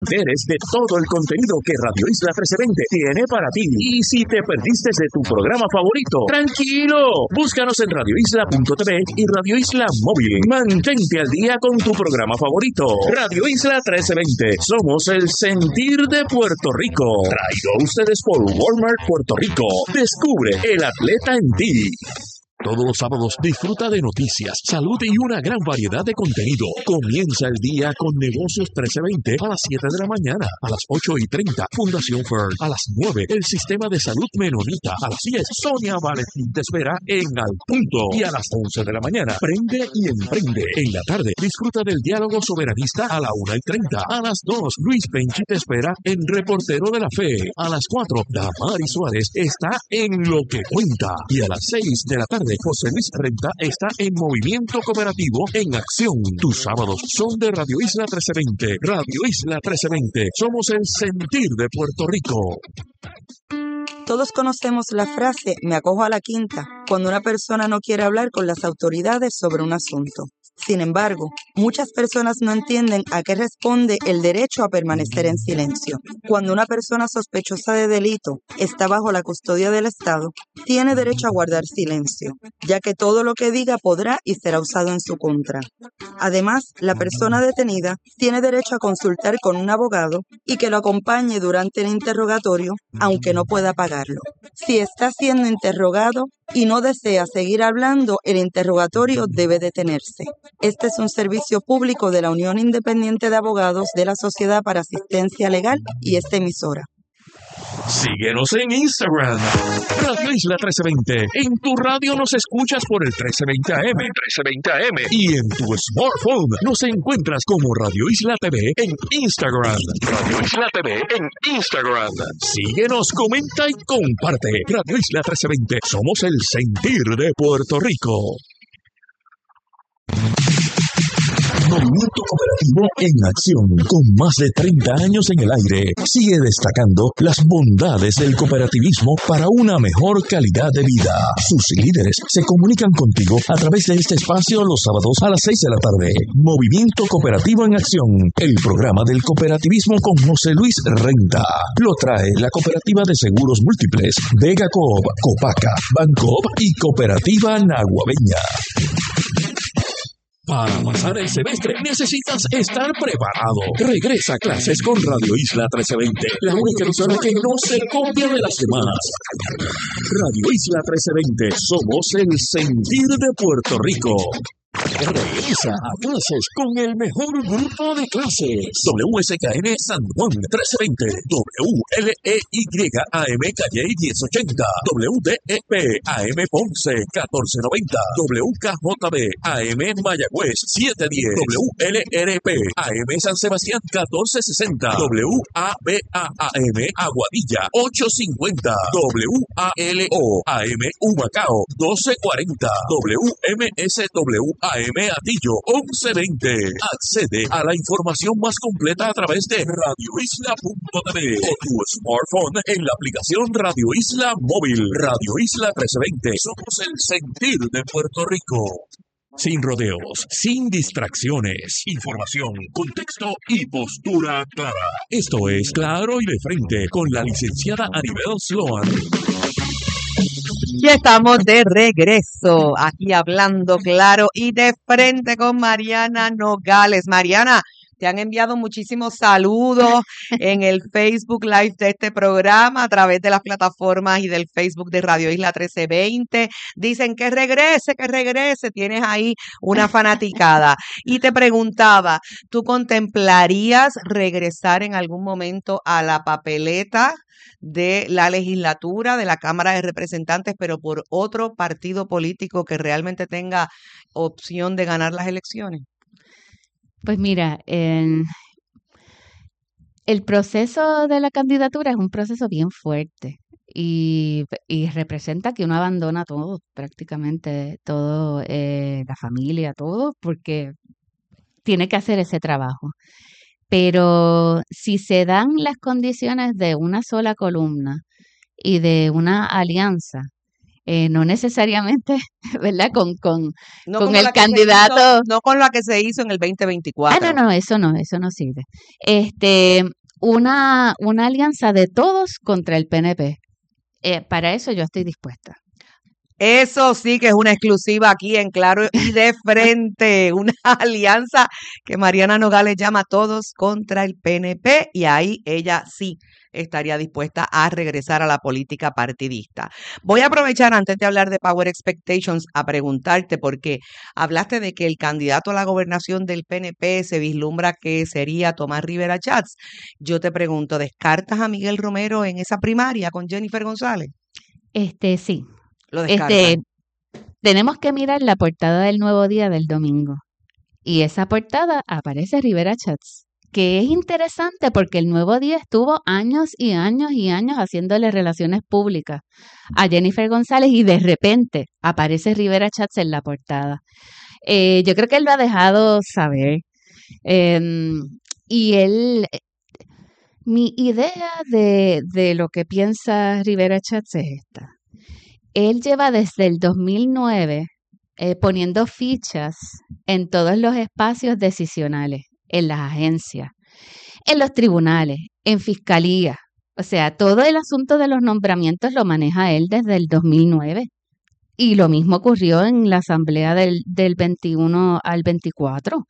Eres de todo el contenido que Radio Isla 1320 tiene para ti. Y si te perdiste de tu programa favorito, tranquilo, búscanos en radioisla.tv y Radio Isla Móvil. Mantente al día con tu programa favorito. Radio Isla 1320, somos el sentir de Puerto Rico. Traído a ustedes por Walmart Puerto Rico. Descubre el atleta en ti. Todos los sábados disfruta de noticias, salud y una gran variedad de contenido. Comienza el día con Negocios 1320 a las 7 de la mañana. A las 8:30, Fundación Fern. A las 9, el Sistema de Salud Menonita. A las 10, Sonia Valentín te espera en Al Punto. Y a las 11 de la mañana, Prende y Emprende. En la tarde, disfruta del diálogo soberanista a la 1:30. A las 2, Luis Penchi te espera en Reportero de la Fe. A las 4, Damari Suárez está en Lo que Cuenta. Y a las 6 de la tarde, José Luis Renta está en Movimiento Cooperativo en Acción. Tus sábados son de Radio Isla 1320. Radio Isla 1320. Somos el sentir de Puerto Rico. Todos conocemos la frase "me acojo a la quinta" cuando una persona no quiere hablar con las autoridades sobre un asunto. Sin embargo, muchas personas no entienden a qué responde el derecho a permanecer en silencio. Cuando una persona sospechosa de delito está bajo la custodia del Estado, tiene derecho a guardar silencio, ya que todo lo que diga podrá y será usado en su contra. Además, la persona detenida tiene derecho a consultar con un abogado y que lo acompañe durante el interrogatorio, aunque no pueda pagarlo. Si está siendo interrogado y no desea seguir hablando, el interrogatorio debe detenerse. Este es un servicio público de la Unión Independiente de Abogados de la Sociedad para Asistencia Legal y esta emisora. Síguenos en Instagram, Radio Isla 1320. En tu radio nos escuchas por el 1320 AM, y en tu smartphone nos encuentras como Radio Isla TV en Instagram. Radio Isla TV en Instagram. Síguenos, comenta y comparte. Radio Isla 1320, somos el sentir de Puerto Rico. Movimiento Cooperativo en Acción, con más de 30 años en el aire, sigue destacando las bondades del cooperativismo para una mejor calidad de vida. Sus líderes se comunican contigo a través de este espacio los sábados a las 6 de la tarde. Movimiento Cooperativo en Acción, el programa del cooperativismo con José Luis Renta. Lo trae la Cooperativa de Seguros Múltiples, Vega Coop, Copaca, Bancoop y Cooperativa Naguabeña. Para pasar el semestre necesitas estar preparado. Regresa a clases con Radio Isla 1320, la única emisora que no se copia de las demás. Radio Isla 1320, somos el sentir de Puerto Rico. Regresa a clases con el mejor grupo de clases. WSKN San Juan 1320, WLEYAM Calle 1080, WDEP AM Ponce 1490, WKJB AM Mayagüez 710, WLRP AM San Sebastián 1460, WABAM Aguadilla 850, WALO AM Humacao 1240, WMSW AM Atillo 1120. Accede a la información más completa a través de radioisla.tv o tu smartphone en la aplicación Radio Isla Móvil. Radio Isla 1320. Somos el sentir de Puerto Rico. Sin rodeos, sin distracciones, información, contexto y postura clara. Esto es Claro y de Frente con la licenciada Anibel Sloan. Ya estamos de regreso, aquí hablando claro y de frente con Mariana Nogales. Mariana, te han enviado muchísimos saludos en el Facebook Live de este programa a través de las plataformas y del Facebook de Radio Isla 1320. Dicen que regrese. Tienes ahí una fanaticada. Y te preguntaba, ¿tú contemplarías regresar en algún momento a la papeleta de la legislatura, de la Cámara de Representantes, pero por otro partido político que realmente tenga opción de ganar las elecciones? Pues mira, el proceso de la candidatura es un proceso bien fuerte y representa que uno abandona todo, prácticamente todo, la familia, todo, porque tiene que hacer ese trabajo. Pero si se dan las condiciones de una sola columna y de una alianza, no necesariamente, ¿verdad? No Con como el la que se hizo, candidato. no con la que se hizo en el Ah, 2024. no, eso no sirve. Una alianza de todos contra el PNP. Para eso yo estoy dispuesta. Eso sí que es una exclusiva aquí en Claro y de Frente, una alianza que Mariana Nogales llama Todos contra el PNP, y ahí ella sí estaría dispuesta a regresar a la política partidista. Voy a aprovechar antes de hablar de Power Expectations a preguntarte, porque hablaste de que el candidato a la gobernación del PNP se vislumbra que sería Tomás Rivera Chats. Yo te pregunto, ¿descartas a Miguel Romero en esa primaria con Jennifer González? Sí. Lo descartas. Tenemos que mirar la portada del Nuevo Día del domingo. Y esa portada aparece Rivera Chats, que es interesante porque el Nuevo Día estuvo años y años y años haciéndole relaciones públicas a Jennifer González y de repente aparece Rivera Chats en la portada. Yo creo que él lo ha dejado saber. Y mi idea de lo que piensa Rivera Chats es esta. Él lleva desde el 2009 poniendo fichas en todos los espacios decisionales, en las agencias, en los tribunales, en fiscalía. O sea, todo el asunto de los nombramientos lo maneja él desde el 2009. Y lo mismo ocurrió en la asamblea del 21 al 24.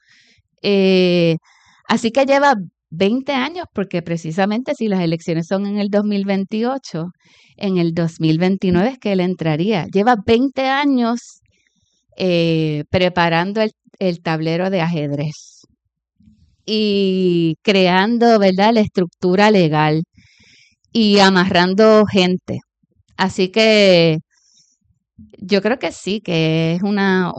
Así que lleva 20 años, porque precisamente si las elecciones son en el 2028, en el 2029 es que él entraría. Lleva 20 años preparando el tablero de ajedrez y creando, ¿verdad?, la estructura legal y amarrando gente. Así que yo creo que sí, que es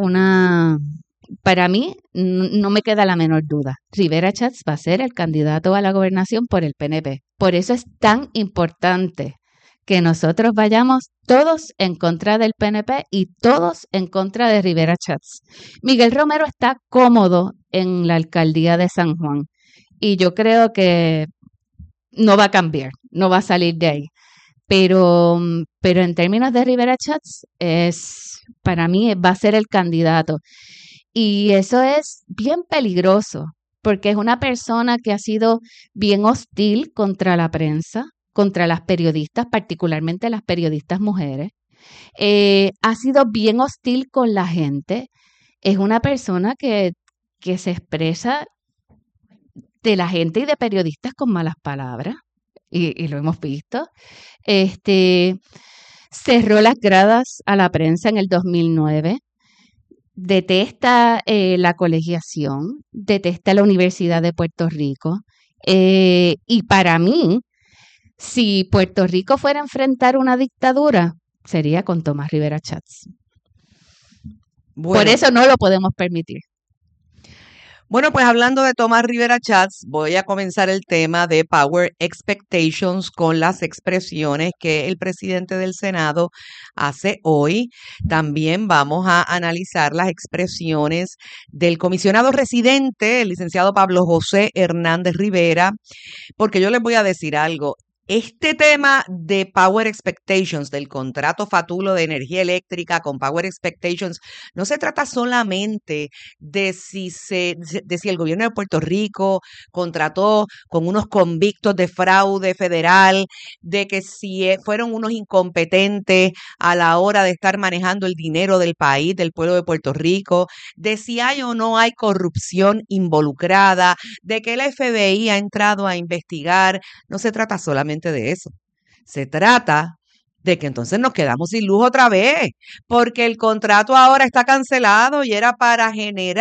para mí no me queda la menor duda. Rivera Chats va a ser el candidato a la gobernación por el PNP. Por eso es tan importante que nosotros vayamos todos en contra del PNP y todos en contra de Rivera Chats. Miguel Romero está cómodo en la alcaldía de San Juan y yo creo que no va a cambiar, no va a salir de ahí. Pero en términos de Rivera Chats, para mí va a ser el candidato. Y eso es bien peligroso, porque es una persona que ha sido bien hostil contra la prensa, contra las periodistas, particularmente las periodistas mujeres. Ha sido bien hostil con la gente. Es una persona que se expresa de la gente y de periodistas con malas palabras, y lo hemos visto. Cerró las gradas a la prensa en el 2009. Detesta la colegiación, detesta la Universidad de Puerto Rico. Y para mí, si Puerto Rico fuera a enfrentar una dictadura, sería con Tomás Rivera Chats. Bueno, por eso no lo podemos permitir. Bueno, pues hablando de Tomás Rivera Chats, voy a comenzar el tema de Power Expectations con las expresiones que el presidente del Senado hace hoy. También vamos a analizar las expresiones del comisionado residente, el licenciado Pablo José Hernández Rivera, porque yo les voy a decir algo. Este tema de Power Expectations, del contrato fatulo de energía eléctrica con Power Expectations, no se trata solamente de si el gobierno de Puerto Rico contrató con unos convictos de fraude federal, de que si fueron unos incompetentes a la hora de estar manejando el dinero del país, del pueblo de Puerto Rico, de si hay o no hay corrupción involucrada, de que el FBI ha entrado a investigar. No se trata solamente de eso. Se trata de que entonces nos quedamos sin luz otra vez, porque el contrato ahora está cancelado y era para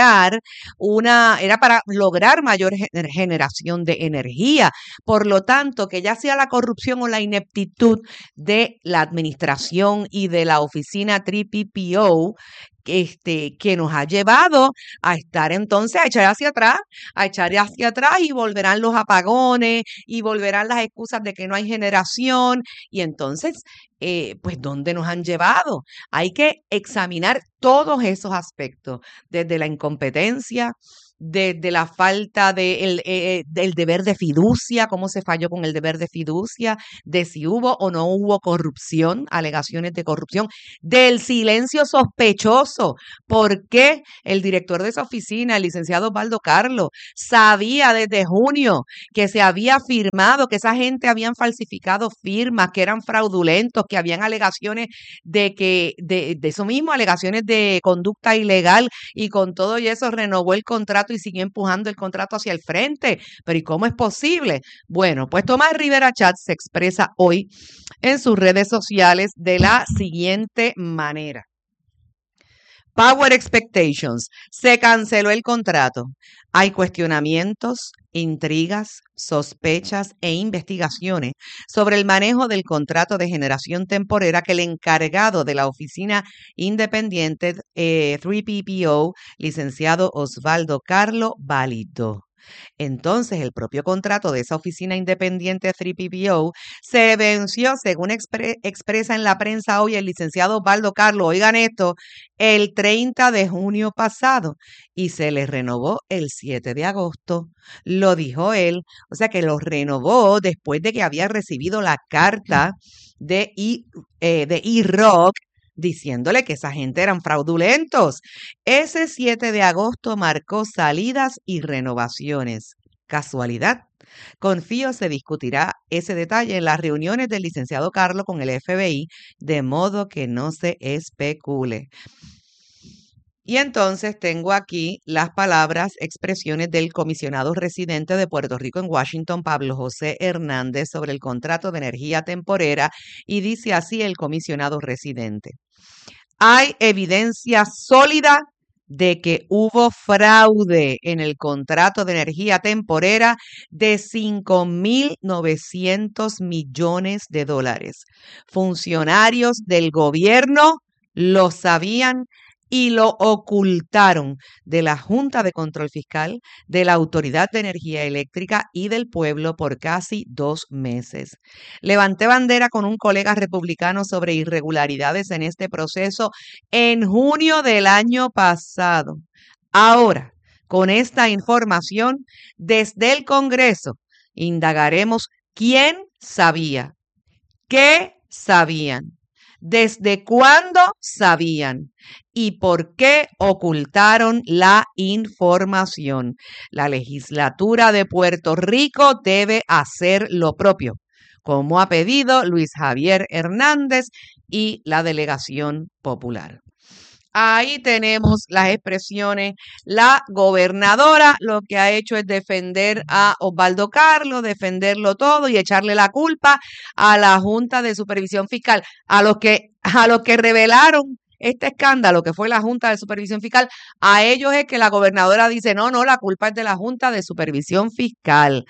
lograr mayor generación de energía. Por lo tanto, que ya sea la corrupción o la ineptitud de la administración y de la oficina 3PPO, que nos ha llevado a estar entonces, a echar hacia atrás y volverán los apagones y volverán las excusas de que no hay generación y entonces, pues, ¿dónde nos han llevado? Hay que examinar todos esos aspectos, desde la incompetencia, de la falta del deber de fiducia, cómo se falló con el deber de fiducia, de si hubo o no hubo corrupción, alegaciones de corrupción, del silencio sospechoso. ¿Por qué el director de esa oficina, el licenciado Osvaldo Carlo, sabía desde junio que se había firmado, que esa gente habían falsificado firmas, que eran fraudulentos, que habían alegaciones de eso mismo, alegaciones de conducta ilegal, y con todo y eso renovó el contrato y siguió empujando el contrato hacia el frente? Pero ¿y cómo es posible? Bueno, pues Tomás Rivera Chatz se expresa hoy en sus redes sociales de la siguiente manera. Power Expectations. Se canceló el contrato. Hay cuestionamientos, intrigas, sospechas e investigaciones sobre el manejo del contrato de generación temporera que el encargado de la oficina independiente 3PPO, licenciado Osvaldo Carlo, validó. Entonces, el propio contrato de esa oficina independiente 3PPO se venció, según expresa en la prensa hoy el licenciado Osvaldo Carlo, oigan esto, el 30 de junio pasado, y se le renovó el 7 de agosto. Lo dijo él, o sea que lo renovó después de que había recibido la carta de E-Rock diciéndole que esa gente eran fraudulentos. Ese 7 de agosto marcó salidas y renovaciones. ¿Casualidad? Confío se discutirá ese detalle en las reuniones del licenciado Carlo con el FBI, de modo que no se especule. Y entonces tengo aquí las palabras, expresiones del comisionado residente de Puerto Rico en Washington, Pablo José Hernández, sobre el contrato de energía temporera, y dice así el comisionado residente: hay evidencia sólida de que hubo fraude en el contrato de energía temporera de $5.900 millones. Funcionarios del gobierno lo sabían y lo ocultaron de la Junta de Control Fiscal, de la Autoridad de Energía Eléctrica y del pueblo por casi 2 meses. Levanté bandera con un colega republicano sobre irregularidades en este proceso en junio del año pasado. Ahora, con esta información, desde el Congreso, indagaremos quién sabía, qué sabían, desde cuándo sabían y por qué ocultaron la información. La legislatura de Puerto Rico debe hacer lo propio, como ha pedido Luis Javier Hernández y la delegación popular. Ahí tenemos las expresiones. La gobernadora lo que ha hecho es defender a Osvaldo Carlo, defenderlo todo y echarle la culpa a la Junta de Supervisión Fiscal, a los que revelaron este escándalo que fue la Junta de Supervisión Fiscal. A ellos es que la gobernadora dice, no, la culpa es de la Junta de Supervisión Fiscal.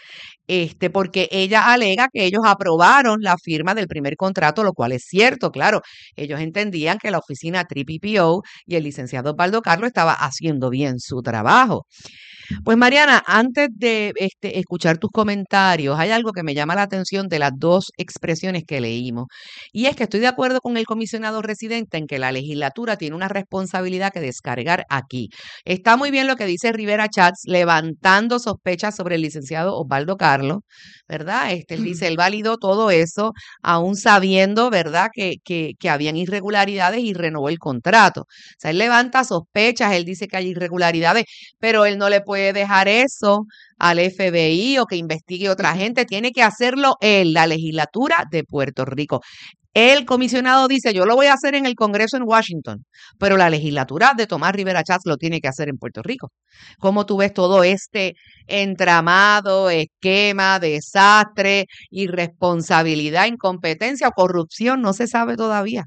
Porque ella alega que ellos aprobaron la firma del primer contrato, lo cual es cierto, claro. Ellos entendían que la oficina 3PPO y el licenciado Osvaldo Carlo estaba haciendo bien su trabajo. Pues Mariana, antes de escuchar tus comentarios, hay algo que me llama la atención de las dos expresiones que leímos, y es que estoy de acuerdo con el comisionado residente en que la legislatura tiene una responsabilidad que descargar aquí. Está muy bien lo que dice Rivera Chatz, levantando sospechas sobre el licenciado Osvaldo Carlo, ¿verdad? Él dice, él validó todo eso, aún sabiendo, ¿verdad?, que habían irregularidades y renovó el contrato. O sea, él levanta sospechas, él dice que hay irregularidades, pero él no le puede dejar eso al FBI o que investigue otra gente. Tiene que hacerlo él, la legislatura de Puerto Rico. El comisionado dice, yo lo voy a hacer en el Congreso en Washington, pero la legislatura de Tomás Rivera Chatz lo tiene que hacer en Puerto Rico. ¿Cómo tú ves todo este entramado, esquema, desastre, irresponsabilidad, incompetencia o corrupción? No se sabe todavía.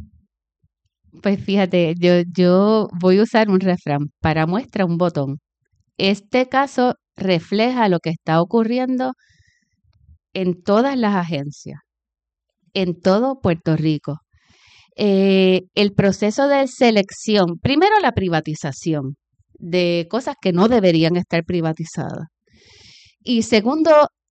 Pues fíjate, yo voy a usar un refrán, para muestra un botón. Este caso refleja lo que está ocurriendo en todas las agencias, en todo Puerto Rico. El proceso de selección, primero la privatización de cosas que no deberían estar privatizadas. Y segundo,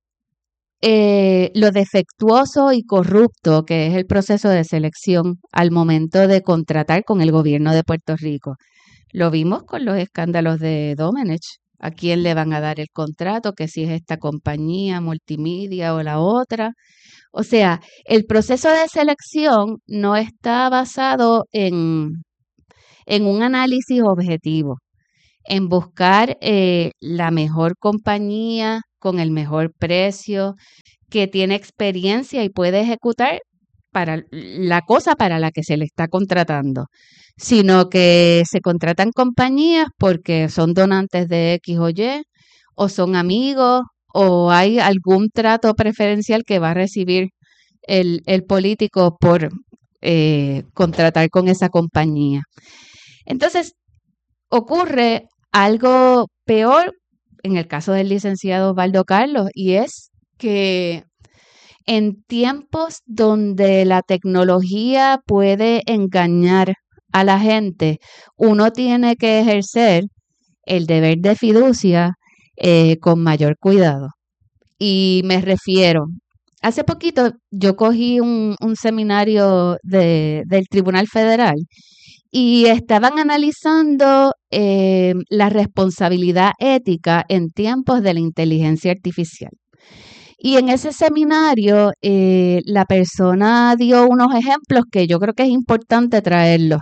lo defectuoso y corrupto que es el proceso de selección al momento de contratar con el gobierno de Puerto Rico. Lo vimos con los escándalos de Domenech a quién le van a dar el contrato, que si es esta compañía multimedia o la otra. O sea, el proceso de selección no está basado en un análisis objetivo, en buscar la mejor compañía con el mejor precio, que tiene experiencia y puede ejecutar para la cosa para la que se le está contratando, sino que se contratan compañías porque son donantes de X o Y, o son amigos, o hay algún trato preferencial que va a recibir el político por contratar con esa compañía. Entonces, ocurre algo peor en el caso del licenciado Osvaldo Carlos, y es que en tiempos donde la tecnología puede engañar a la gente, uno tiene que ejercer el deber de fiducia con mayor cuidado. Y me refiero, hace poquito yo cogí un seminario del Tribunal Federal y estaban analizando la responsabilidad ética en tiempos de la inteligencia artificial. Y en ese seminario la persona dio unos ejemplos que yo creo que es importante traerlos,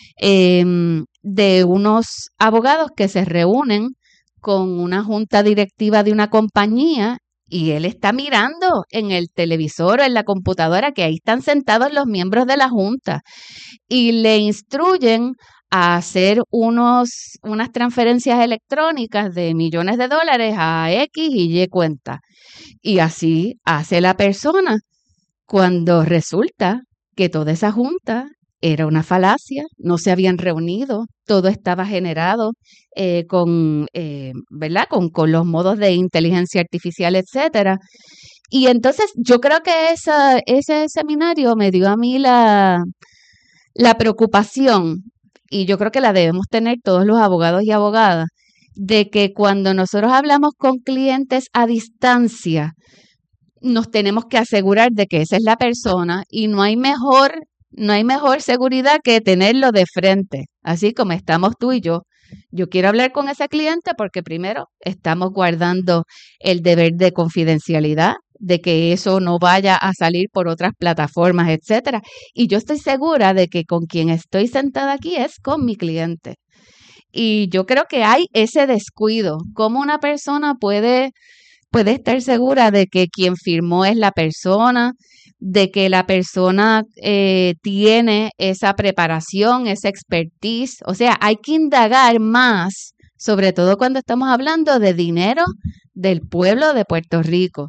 de unos abogados que se reúnen con una junta directiva de una compañía y él está mirando en el televisor o en la computadora que ahí están sentados los miembros de la junta y le instruyen a hacer unas transferencias electrónicas de millones de dólares a X y Y cuenta. Y así hace la persona cuando resulta que toda esa junta era una falacia, no se habían reunido, todo estaba generado ¿verdad? Con los modos de inteligencia artificial, etcétera. Y entonces yo creo que ese seminario me dio a mí la preocupación, y yo creo que la debemos tener todos los abogados y abogadas, de que cuando nosotros hablamos con clientes a distancia, nos tenemos que asegurar de que esa es la persona y no hay mejor seguridad que tenerlo de frente, así como estamos tú y yo. Yo quiero hablar con ese cliente porque primero estamos guardando el deber de confidencialidad, de que eso no vaya a salir por otras plataformas, etcétera. Y yo estoy segura de que con quien estoy sentada aquí es con mi cliente. Y yo creo que hay ese descuido. ¿Cómo una persona puede estar segura de que quien firmó es la persona, de que la persona tiene esa preparación, esa expertise? O sea, hay que indagar más, sobre todo cuando estamos hablando de dinero del pueblo de Puerto Rico.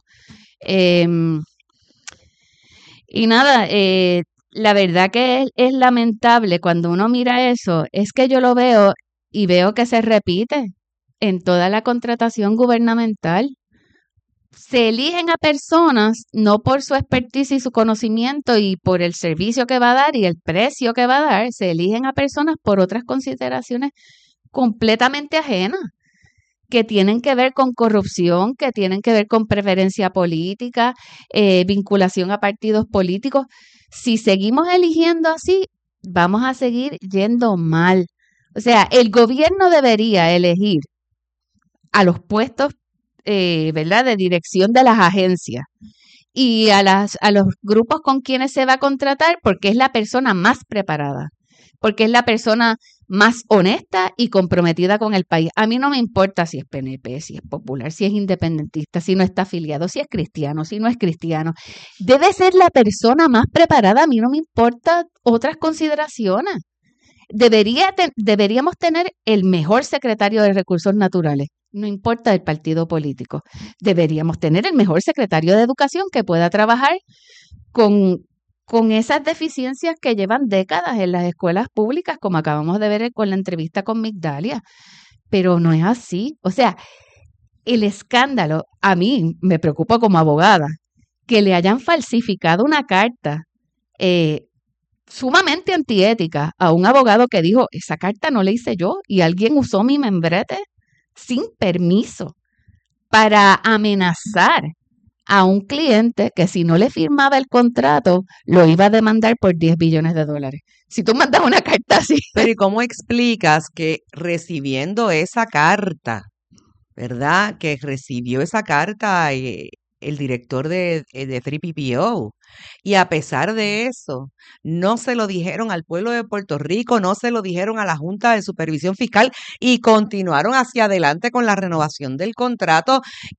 Y nada, la verdad que es lamentable cuando uno mira eso, es que yo lo veo y veo que se repite en toda la contratación gubernamental. Se eligen a personas no por su expertise y su conocimiento y por el servicio que va a dar y el precio que va a dar, se eligen a personas por otras consideraciones completamente ajenas, que tienen que ver con corrupción, que tienen que ver con preferencia política, vinculación a partidos políticos. Si seguimos eligiendo así, vamos a seguir yendo mal. O sea, el gobierno debería elegir a los puestos ¿verdad?, de dirección de las agencias y a los grupos con quienes se va a contratar, porque es la persona más preparada, porque es la persona más honesta y comprometida con el país. A mí no me importa si es PNP, si es popular, si es independentista, si no está afiliado, si es cristiano, si no es cristiano. Debe ser la persona más preparada. A mí no me importa otras consideraciones. Deberíamos tener el mejor secretario de Recursos Naturales, no importa el partido político. Deberíamos tener el mejor secretario de Educación que pueda trabajar con esas deficiencias que llevan décadas en las escuelas públicas, como acabamos de ver con la entrevista con Migdalia. Pero no es así. O sea, el escándalo, a mí me preocupa como abogada, que le hayan falsificado una carta sumamente antiética a un abogado que dijo, esa carta no la hice yo, y alguien usó mi membrete sin permiso para amenazar a un cliente que si no le firmaba el contrato lo iba a demandar por 10 billones de dólares. Si tú mandas una carta así. Pero ¿y cómo explicas que recibiendo esa carta ¿verdad? Que recibió esa carta el director de 3PPO. Y a pesar de eso, no se lo dijeron al pueblo de Puerto Rico, no se lo dijeron a la Junta de Supervisión Fiscal y continuaron hacia adelante con la renovación del contrato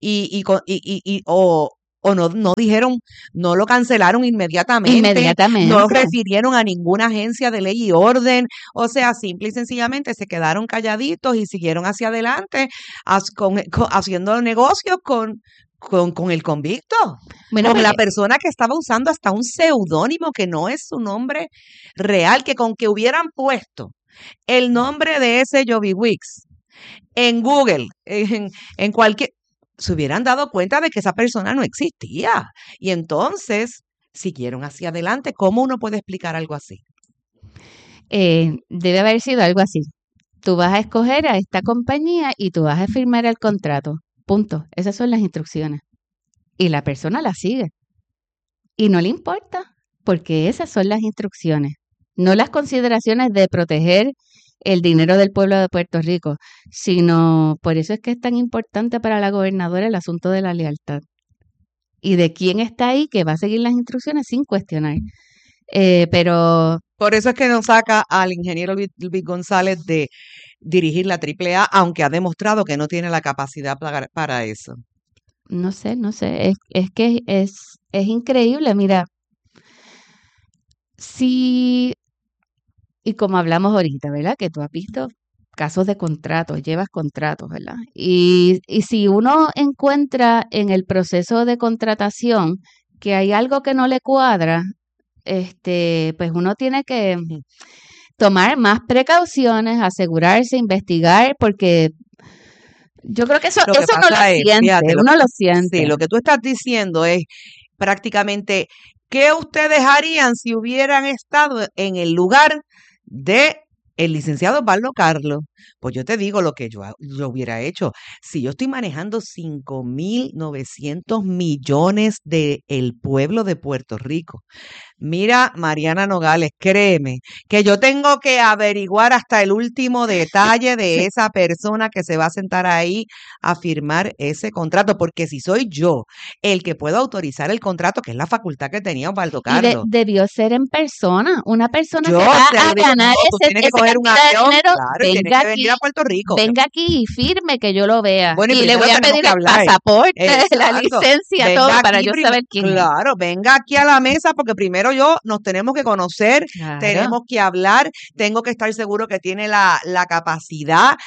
o no dijeron, no lo cancelaron inmediatamente, no Inmediatamente. refirieron a ninguna agencia de ley y orden, o sea, simple y sencillamente se quedaron calladitos y siguieron hacia adelante haciendo negocios con el convicto, Bueno, con la porque persona que estaba usando hasta un seudónimo que no es su nombre real, que con que hubieran puesto el nombre de ese Joby Wicks en Google, en cualquier, se hubieran dado cuenta de que esa persona no existía. Y entonces siguieron hacia adelante. ¿Cómo uno puede explicar algo así? debe haber sido algo así. Tú vas a escoger a esta compañía y tú vas a firmar el contrato. Punto. Esas son las instrucciones. Y la persona las sigue. Y no le importa, porque esas son las instrucciones. No las consideraciones de proteger el dinero del pueblo de Puerto Rico, sino por eso es que es tan importante para la gobernadora el asunto de la lealtad. Y de quién está ahí que va a seguir las instrucciones sin cuestionar. Pero Por eso es que nos saca al ingeniero Luis González de dirigir la AAA, aunque ha demostrado que no tiene la capacidad para eso. no sé, es que es increíble. Mira, sí, y como hablamos ahorita, ¿verdad? Que tú has visto casos de contratos, llevas contratos, ¿verdad? Y si uno encuentra en el proceso de contratación que hay algo que no le cuadra, pues uno tiene que tomar más precauciones, asegurarse, investigar, porque yo creo que eso Lo que uno lo pasa es, siente, fíjate, uno lo sí, siente. lo que tú estás diciendo es prácticamente, ¿qué ustedes harían si hubieran estado en el lugar de el licenciado Osvaldo Carlos? Pues yo te digo lo que yo hubiera hecho. Si yo estoy manejando 5.900 millones del pueblo de Puerto Rico, mira, Mariana Nogales, créeme que yo tengo que averiguar hasta el último detalle de esa persona que se va a sentar ahí a firmar ese contrato, porque si soy yo el que puedo autorizar el contrato, que es la facultad que tenía Osvaldo Y Carlos, debió ser en persona. Una persona yo que va te a lo digo, ganar no, tú tienes que esa coger un cantidad de avión, dinero, claro, y tienes que venir a Puerto Rico. venga aquí y firme que yo lo vea. Bueno, y Y le primero voy a tenemos pedir que el hablar. pasaporte, la Exacto. licencia, todo, Venga para aquí yo saber quién es. claro, venga aquí a la mesa porque primero nos tenemos que conocer, Claro. tenemos que hablar, tengo que estar seguro que tiene la capacidad,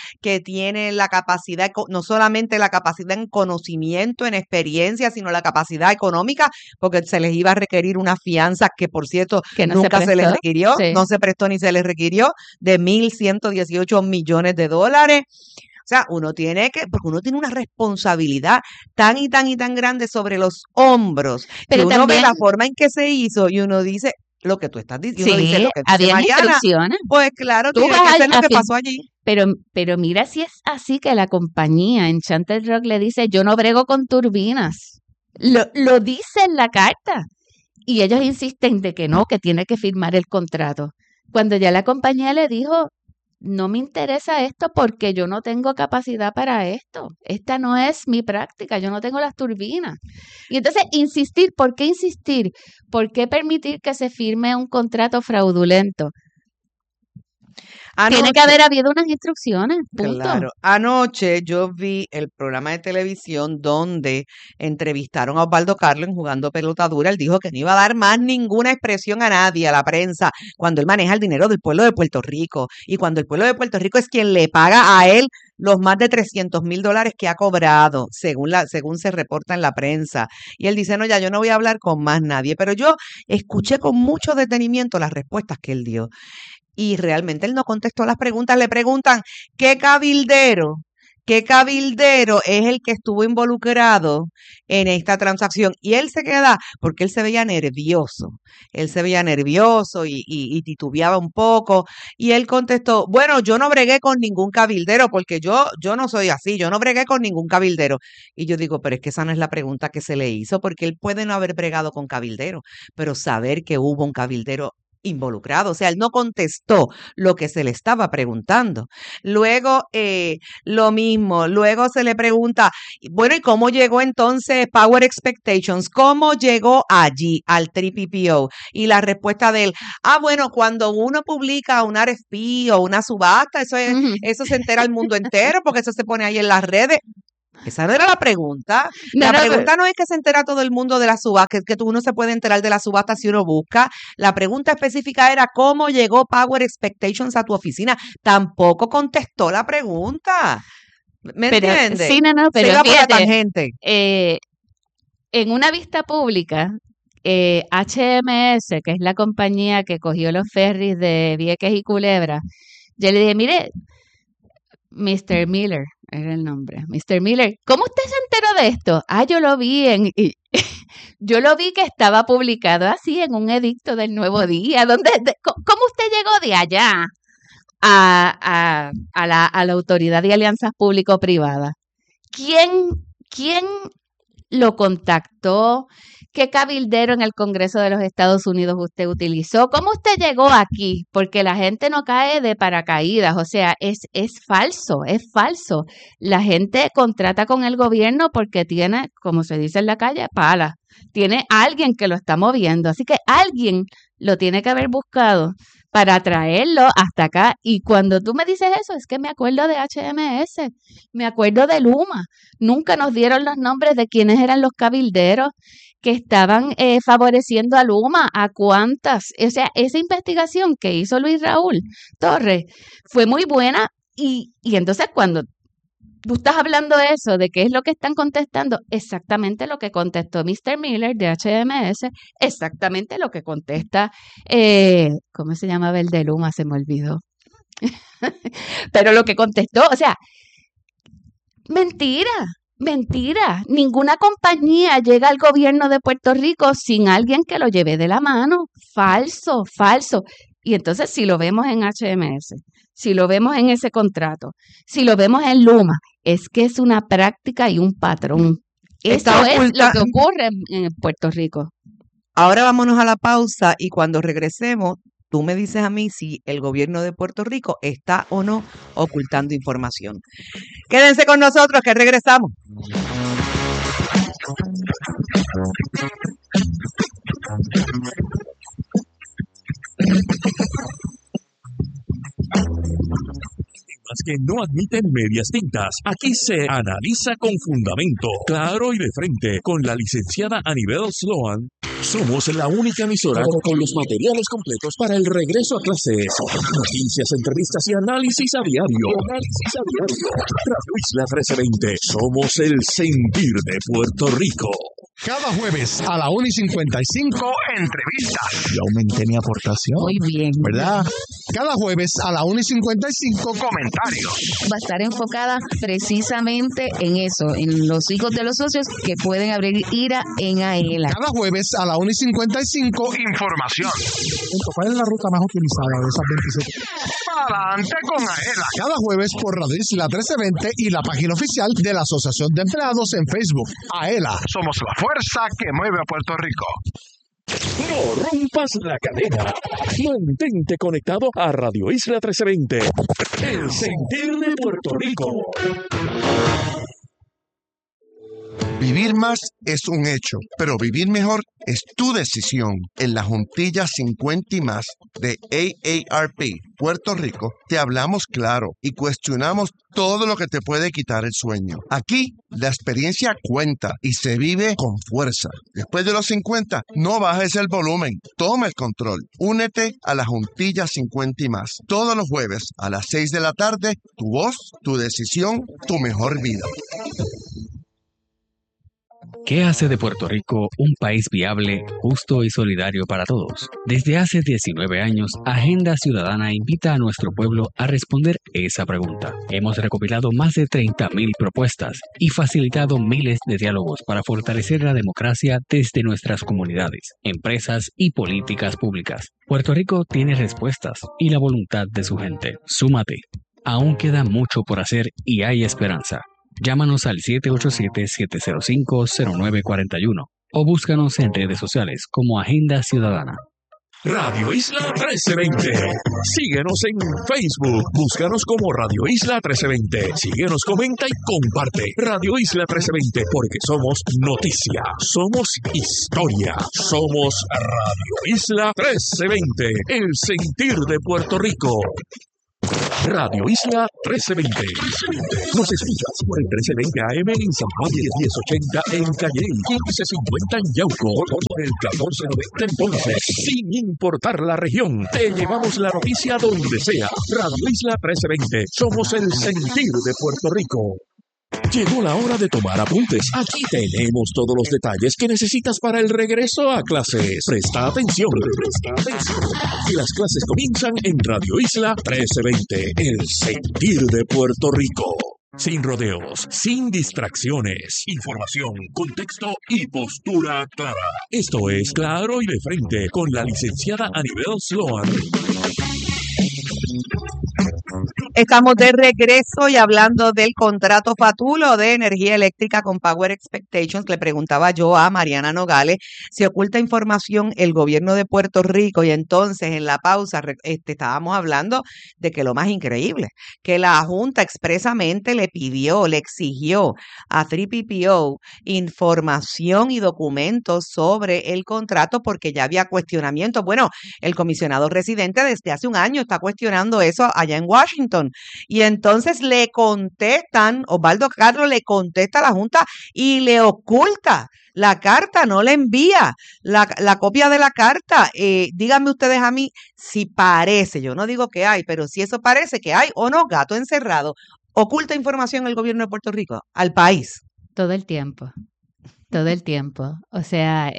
no solamente la capacidad en conocimiento, en experiencia, sino la capacidad económica, porque se les iba a requerir una fianza que, por cierto, Que no nunca se les prestó. requirió, Sí. no se prestó ni se les requirió, de 1.118 millones de dólares. O sea, porque uno tiene una responsabilidad tan y tan y tan grande sobre los hombros, Pero que uno ve también, la forma en que se hizo y uno dice lo que tú estás diciendo, uno dice sí, lo que dice había Mariana, instrucciones. pues claro, Tú tiene vas que ser lo a que pasó allí. pero mira si es así que la compañía Enchanted Rock le dice, yo no brego con turbinas. Lo dice en la carta. Y ellos insisten de que no, que tiene que firmar el contrato. Cuando ya la compañía le dijo, no me interesa esto porque yo no tengo capacidad para esto. Esta no es mi práctica, yo no tengo las turbinas. Y entonces insistir, ¿por qué insistir? ¿Por qué permitir que se firme un contrato fraudulento? Tiene que haber habido unas instrucciones, punto. Claro. Anoche yo vi el programa de televisión donde entrevistaron a Osvaldo Carlos en Jugando Pelota Dura. Él dijo que no iba a dar más ninguna expresión a nadie, a la prensa, cuando él maneja el dinero del pueblo de Puerto Rico. Y cuando el pueblo de Puerto Rico es quien le paga a él los más de $300,000 que ha cobrado, según se reporta en la prensa. Y él dice, no, ya yo no voy a hablar con más nadie. Pero yo escuché con mucho detenimiento las respuestas que él dio. Y realmente él no contestó las preguntas. Le preguntan, ¿qué cabildero es el que estuvo involucrado en esta transacción? Y él se queda, porque él se veía nervioso. Él se veía nervioso y titubeaba un poco. Y él contestó, bueno, yo no bregué con ningún cabildero, porque yo no soy así, yo no bregué con ningún cabildero. Y yo digo, pero es que esa no es la pregunta que se le hizo, porque él puede no haber bregado con cabildero, pero saber que hubo un cabildero involucrado, o sea, él no contestó lo que se le estaba preguntando. Luego, lo mismo, luego se le pregunta, bueno, ¿y cómo llegó entonces Power Expectations? ¿Cómo llegó allí al 3PPO? Y la respuesta de él, bueno, cuando uno publica un RFP o una subasta, eso se entera el mundo entero porque eso se pone ahí en las redes. Esa no era la pregunta. La pregunta no es que se entera todo el mundo de la subasta, que uno se puede enterar de la subasta si uno busca. La pregunta específica era ¿cómo llegó Power Expectations a tu oficina? Tampoco contestó la pregunta. ¿Me entiendes? Sí, no, pero se iba por la fíjate, tangente. En una vista pública, HMS, que es la compañía que cogió los ferries de Vieques y Culebra, yo le dije, mire, Mr. Miller, era el nombre. Mr. Miller, ¿cómo usted se enteró de esto? Yo lo vi yo lo vi que estaba publicado así en un edicto del Nuevo Día. ¿Cómo usted llegó de allá a la Autoridad de Alianzas Público-Privadas? ¿Quién lo contactó? ¿Qué cabildero en el Congreso de los Estados Unidos usted utilizó? ¿Cómo usted llegó aquí? Porque la gente no cae de paracaídas, o sea, es falso, es falso. La gente contrata con el gobierno porque tiene, como se dice en la calle, pala. Tiene alguien que lo está moviendo, así que alguien lo tiene que haber buscado para traerlo hasta acá. Y cuando tú me dices eso, es que me acuerdo de HMS, me acuerdo de Luma. Nunca nos dieron los nombres de quiénes eran los cabilderos que estaban favoreciendo a Luma, a cuántas. O sea, esa investigación que hizo Luis Raúl Torres fue muy buena y entonces cuando tú estás hablando de eso, de qué es lo que están contestando, exactamente lo que contestó Mr. Miller de HMS, exactamente lo que contesta, ¿cómo se llamaba el de Luma? Se me olvidó. Pero lo que contestó, o sea, mentira. Ninguna compañía llega al gobierno de Puerto Rico sin alguien que lo lleve de la mano. Falso. Y entonces si lo vemos en HMS, si lo vemos en ese contrato, si lo vemos en Luma, es que es una práctica y un patrón. Eso es lo que ocurre en Puerto Rico. Ahora vámonos a la pausa y cuando regresemos, tú me dices a mí si el gobierno de Puerto Rico está o no ocultando información. Quédense con nosotros que regresamos. Temas que no admiten medias tintas. Aquí se analiza con fundamento, claro y de frente, con la licenciada Anibel Sloan. Somos la única emisora con los materiales completos para el regreso a clases. Noticias, entrevistas y análisis a diario. Radio Isla 1320. Somos el sentir de Puerto Rico. Cada jueves a la 1:55, entrevistas. Yo aumenté mi aportación. Muy bien. ¿Verdad? Cada jueves a la 1:55, comentarios. Va a estar enfocada precisamente en eso, en los hijos de los socios que pueden abrir IRA en AELA. Cada jueves a la 1:55, información. ¿Cuál es la ruta más utilizada de esas 27? Adelante con AELA. Cada jueves por Radio Isla 1320 y la página oficial de la Asociación de Empleados en Facebook. AELA. Somos la fuerza que mueve a Puerto Rico. No rompas la cadena. Mantente conectado a Radio Isla 1320. El sentir de Puerto Rico. Vivir más es un hecho, pero vivir mejor es tu decisión. En la Juntilla 50 y más de AARP, Puerto Rico, te hablamos claro y cuestionamos todo lo que te puede quitar el sueño. Aquí, la experiencia cuenta y se vive con fuerza. Después de los 50, no bajes el volumen. Toma el control. Únete a la Juntilla 50 y más. Todos los jueves a las 6 de la tarde, tu voz, tu decisión, tu mejor vida. ¿Qué hace de Puerto Rico un país viable, justo y solidario para todos? Desde hace 19 años, Agenda Ciudadana invita a nuestro pueblo a responder esa pregunta. Hemos recopilado más de 30,000 propuestas y facilitado miles de diálogos para fortalecer la democracia desde nuestras comunidades, empresas y políticas públicas. Puerto Rico tiene respuestas y la voluntad de su gente. Súmate. Aún queda mucho por hacer y hay esperanza. Llámanos al 787-705-0941 o búscanos en redes sociales como Agenda Ciudadana. Radio Isla 1320. Síguenos en Facebook. Búscanos como Radio Isla 1320. Síguenos, comenta y comparte. Radio Isla 1320, porque somos noticia, somos historia, somos Radio Isla 1320. El sentir de Puerto Rico. Radio Isla 1320. Nos escuchas por el 1320 AM en San Juan y 1080 en Calley, 1550 en Yauco, por el 1490 en Ponce. Sin importar la región, te llevamos la noticia donde sea. Radio Isla 1320. Somos el sentir de Puerto Rico. Llegó la hora de tomar apuntes. Aquí tenemos todos los detalles que necesitas para el regreso a clases. Presta atención. Y las clases comienzan en Radio Isla 1320, el sentir de Puerto Rico. Sin rodeos, sin distracciones, información, contexto y postura clara. Esto es Claro y de Frente con la licenciada Anibel Sloan. Estamos de regreso y hablando del contrato fatulo de energía eléctrica con Power Expectations. Le preguntaba yo a Mariana Nogales si oculta información el gobierno de Puerto Rico, y entonces en la pausa estábamos hablando de que lo más increíble, que la Junta expresamente le exigió a 3PPO información y documentos sobre el contrato porque ya había cuestionamientos. Bueno, el comisionado residente desde hace un año está cuestionando eso allá en Washington. Y entonces le contestan, Osvaldo Carlos le contesta a la Junta y le oculta la carta, no le envía la copia de la carta. Díganme ustedes a mí si parece, yo no digo que hay, pero si eso parece que hay o no, gato encerrado. ¿Oculta información el gobierno de Puerto Rico al país? Todo el tiempo. O sea,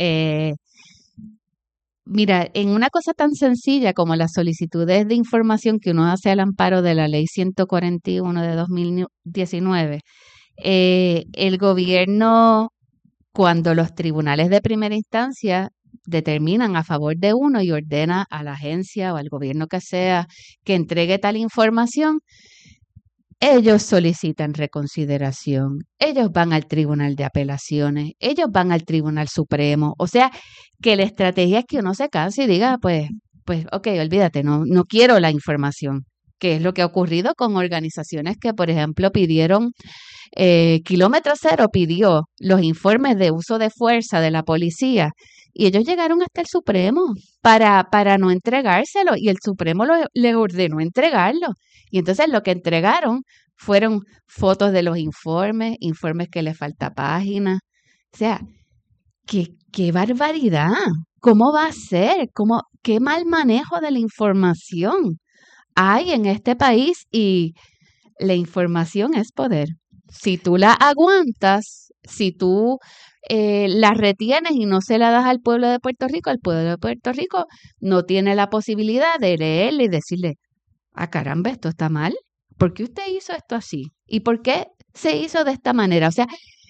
mira, en una cosa tan sencilla como las solicitudes de información que uno hace al amparo de la Ley 141 de 2019, el gobierno, cuando los tribunales de primera instancia determinan a favor de uno y ordena a la agencia o al gobierno que sea que entregue tal información, ellos solicitan reconsideración, ellos van al Tribunal de Apelaciones, ellos van al Tribunal Supremo. O sea, que la estrategia es que uno se canse y diga, pues, ok, olvídate, no quiero la información, que es lo que ha ocurrido con organizaciones que, por ejemplo, pidieron, Kilómetro Cero pidió los informes de uso de fuerza de la policía y ellos llegaron hasta el Supremo para no entregárselo y el Supremo le ordenó entregarlo. Y entonces lo que entregaron fueron fotos de los informes que le falta páginas. O sea, qué barbaridad. ¿Cómo va a ser? ¿Qué mal manejo de la información hay en este país? Y la información es poder. Si tú la aguantas, si tú la retienes y no se la das al pueblo de Puerto Rico, el pueblo de Puerto Rico no tiene la posibilidad de leerle y decirle, caramba, esto está mal. ¿Por qué usted hizo esto así? ¿Y por qué se hizo de esta manera? O sea,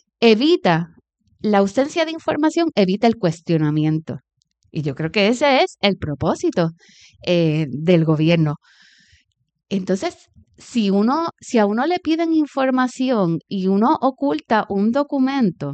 la ausencia de información evita el cuestionamiento. Y yo creo que ese es el propósito del gobierno. Entonces, si a uno le piden información y uno oculta un documento,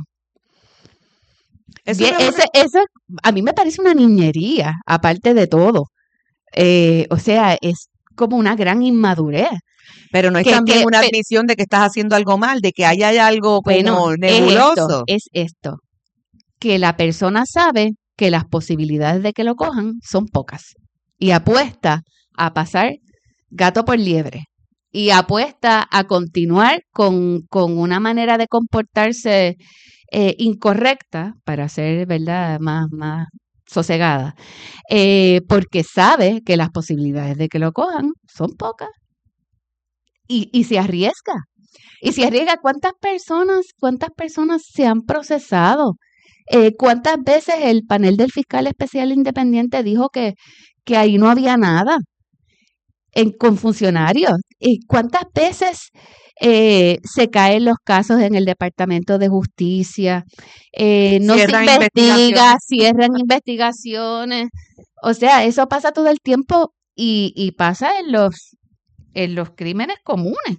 eso a mí me parece una niñería, aparte de todo. O sea, es como una gran inmadurez. Pero no es también una admisión de que estás haciendo algo mal, de que hay algo como nebuloso. Es esto, que la persona sabe que las posibilidades de que lo cojan son pocas y apuesta a pasar gato por liebre y apuesta a continuar con una manera de comportarse incorrecta para ser, ¿verdad?, más sosegada, porque sabe que las posibilidades de que lo cojan son pocas y se arriesga. Y se arriesga. ¿Cuántas personas se han procesado? ¿Cuántas veces el panel del fiscal especial independiente dijo que ahí no había nada con funcionarios? ¿Cuántas veces se caen los casos en el Departamento de Justicia? No se investiga, cierran investigaciones. O sea, eso pasa todo el tiempo y pasa en los crímenes comunes.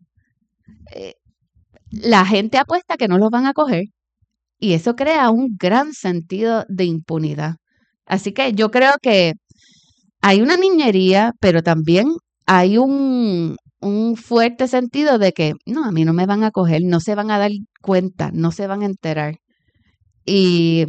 La gente apuesta que no los van a coger y eso crea un gran sentido de impunidad. Así que yo creo que hay una niñería, pero también hay un fuerte sentido de que, no, a mí no me van a coger, no se van a dar cuenta, no se van a enterar. Y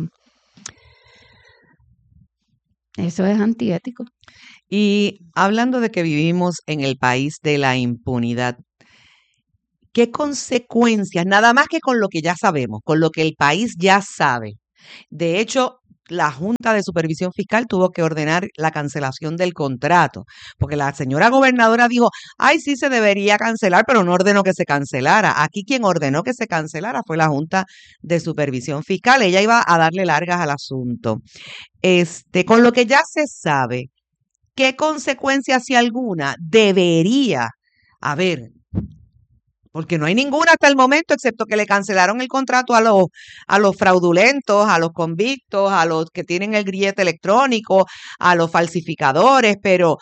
eso es antiético. Y hablando de que vivimos en el país de la impunidad, ¿qué consecuencias, nada más que con lo que ya sabemos, con lo que el país ya sabe? De hecho, la Junta de Supervisión Fiscal tuvo que ordenar la cancelación del contrato, porque la señora gobernadora dijo, ay, sí se debería cancelar, pero no ordenó que se cancelara. Aquí quien ordenó que se cancelara fue la Junta de Supervisión Fiscal. Ella iba a darle largas al asunto. Con lo que ya se sabe, ¿qué consecuencias, si alguna, debería haber? Porque no hay ninguna hasta el momento, excepto que le cancelaron el contrato a los fraudulentos, a los convictos, a los que tienen el grillete electrónico, a los falsificadores, pero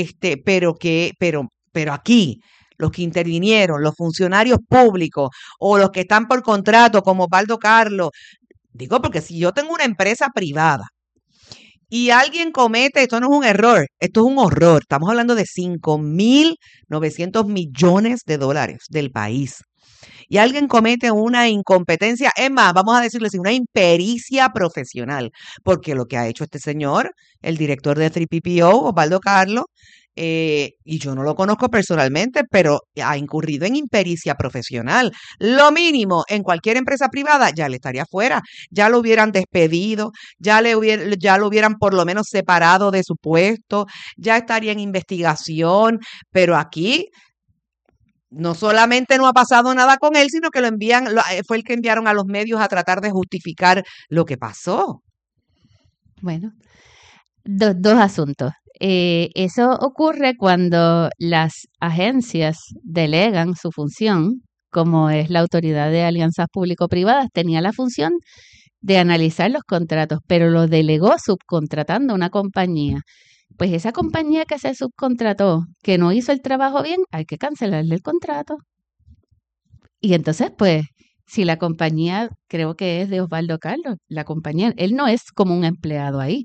aquí, los que intervinieron, los funcionarios públicos o los que están por contrato, como Osvaldo Carlos, digo, porque si yo tengo una empresa privada y alguien comete, esto no es un error, esto es un horror. Estamos hablando de 5.900 millones de dólares del país. Y alguien comete una incompetencia, es más, vamos a decirle así, una impericia profesional, porque lo que ha hecho este señor, el director de 3PPO, Osvaldo Carlos, y yo no lo conozco personalmente, pero ha incurrido en impericia profesional. Lo mínimo en cualquier empresa privada ya le estaría fuera, ya lo hubieran despedido, ya lo hubieran por lo menos separado de su puesto, ya estaría en investigación, pero aquí no solamente no ha pasado nada con él, sino que fue el que enviaron a los medios a tratar de justificar lo que pasó. Bueno, dos asuntos. Eso ocurre cuando las agencias delegan su función, como es la Autoridad de Alianzas Público-Privadas, tenía la función de analizar los contratos, pero lo delegó subcontratando a una compañía. Pues esa compañía que se subcontrató, que no hizo el trabajo bien, hay que cancelarle el contrato. Y entonces, pues, si la compañía, creo que es de Osvaldo Carlos, la compañía, él no es como un empleado ahí.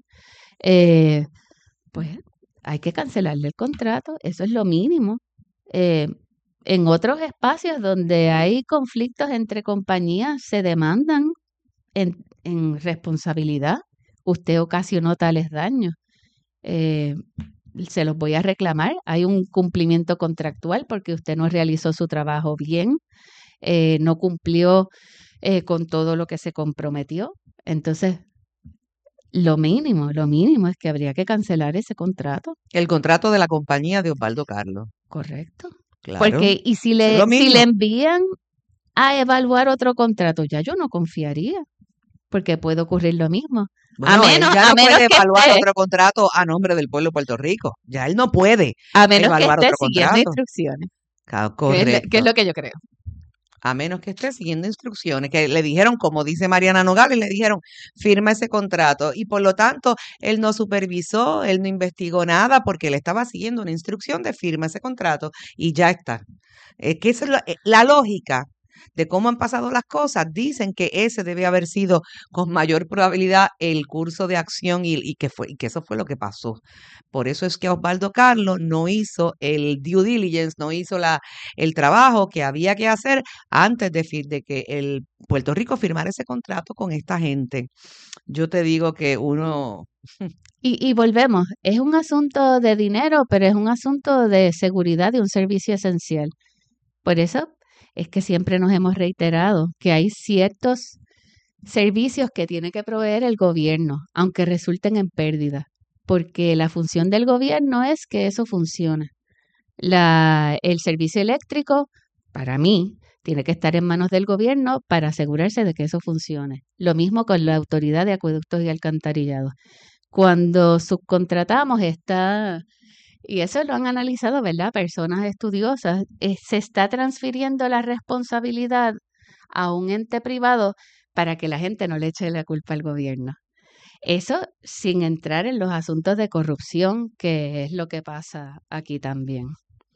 Pues hay que cancelarle el contrato, eso es lo mínimo. En otros espacios donde hay conflictos entre compañías, se demandan en responsabilidad. Usted ocasionó tales daños. Se los voy a reclamar. Hay un cumplimiento contractual porque usted no realizó su trabajo bien, no cumplió con todo lo que se comprometió. Entonces, lo mínimo es que habría que cancelar ese contrato. El contrato de la compañía de Osvaldo Carlos. Correcto. Claro. Porque, y si le envían a evaluar otro contrato, ya yo no confiaría, porque puede ocurrir lo mismo. Bueno, él ya no puede evaluar otro contrato a nombre del pueblo de Puerto Rico. Ya él no puede evaluar otro contrato. Siguiendo instrucciones. Correcto. Que es lo que yo creo. A menos que esté siguiendo instrucciones, que le dijeron, como dice Mariana Nogales, le dijeron, firma ese contrato. Y por lo tanto, él no supervisó, él no investigó nada porque él estaba siguiendo una instrucción de firma ese contrato y ya está. Que esa es la lógica de cómo han pasado las cosas. Dicen que ese debe haber sido con mayor probabilidad el curso de acción y que eso fue lo que pasó. Por eso es que Osvaldo Carlos no hizo el due diligence, no hizo el trabajo que había que hacer antes de que el Puerto Rico firmara ese contrato con esta gente. Yo te digo que uno... Y volvemos, es un asunto de dinero, pero es un asunto de seguridad de un servicio esencial. Por eso es que siempre nos hemos reiterado que hay ciertos servicios que tiene que proveer el gobierno, aunque resulten en pérdida, porque la función del gobierno es que eso funcione. El servicio eléctrico, para mí, tiene que estar en manos del gobierno para asegurarse de que eso funcione. Lo mismo con la Autoridad de Acueductos y Alcantarillados. Cuando subcontratamos y eso lo han analizado, ¿verdad? Personas estudiosas, se está transfiriendo la responsabilidad a un ente privado para que la gente no le eche la culpa al gobierno. Eso sin entrar en los asuntos de corrupción, que es lo que pasa aquí también.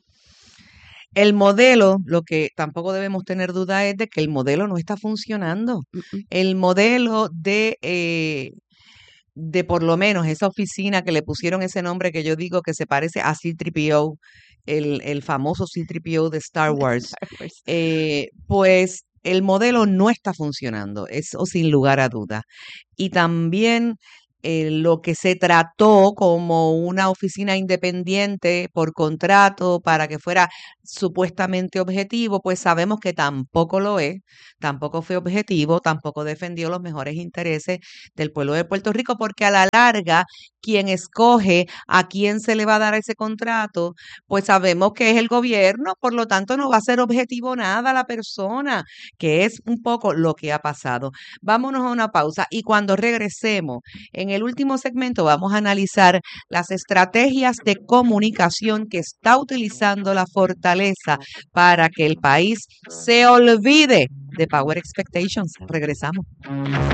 El modelo, lo que tampoco debemos tener duda es de que el modelo no está funcionando. El modelo de de por lo menos esa oficina que le pusieron ese nombre que yo digo que se parece a C-3PO, el famoso C-3PO de Star Wars, pues el modelo no está funcionando, eso sin lugar a duda. Y también lo que se trató como una oficina independiente por contrato para que fuera supuestamente objetivo, pues sabemos que tampoco lo es, tampoco fue objetivo, tampoco defendió los mejores intereses del pueblo de Puerto Rico, porque a la larga, quien escoge a quién se le va a dar ese contrato, pues sabemos que es el gobierno, por lo tanto no va a ser objetivo nada la persona, que es un poco lo que ha pasado. Vámonos a una pausa y cuando regresemos, en el último segmento vamos a analizar las estrategias de comunicación que está utilizando la Fortaleza para que el país se olvide de Power Expectations. Regresamos.